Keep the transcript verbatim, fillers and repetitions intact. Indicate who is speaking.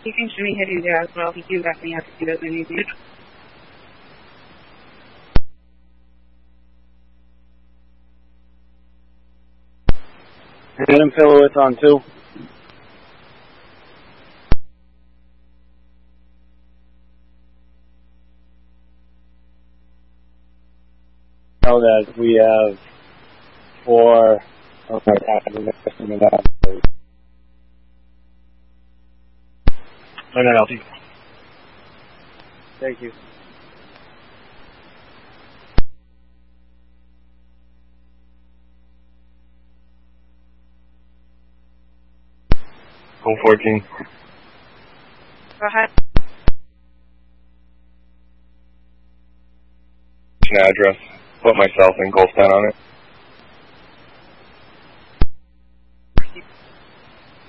Speaker 1: You can show me hitting there as well. He can definitely have to do those anything.
Speaker 2: Hit him Pilowitz on two. Know that we have four of our passengers in that.
Speaker 3: Learn that, L T.
Speaker 2: Thank you.
Speaker 3: Home fourteen.
Speaker 1: Go ahead.
Speaker 3: Address. Put myself and Goldstein on it.